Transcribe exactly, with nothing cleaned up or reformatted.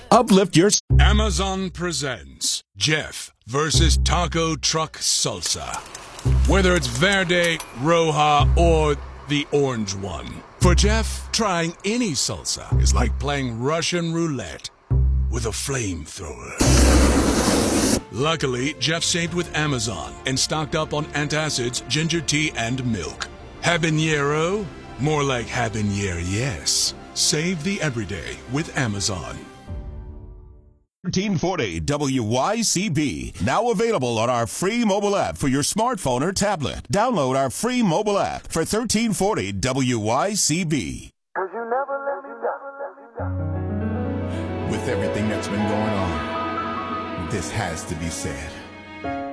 Uplift your... Amazon presents Jeff versus Taco Truck Salsa. Whether it's Verde, Roja, or the orange one. For Jeff, trying any salsa is like playing Russian roulette with a flamethrower. Luckily, Jeff saved with Amazon and stocked up on antacids, ginger tea, and milk. Habanero? More like habanero, yes. Save the everyday with Amazon. thirteen forty W Y C B. Now available on our free mobile app for your smartphone or tablet. Download our free mobile app for thirteen forty W Y C B. Cause you never let me down. With everything that's been going on, this has to be said.